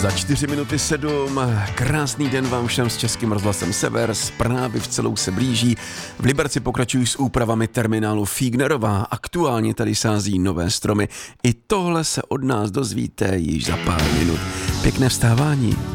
Za 4 minuty 7, krásný den vám všem s Českým rozhlasem Sever, zprávy v celou se blíží. V Liberci pokračují s úpravami terminálu Fígnerová, aktuálně tady sází nové stromy. I tohle se od nás dozvíte již za pár minut. Pěkné vstávání.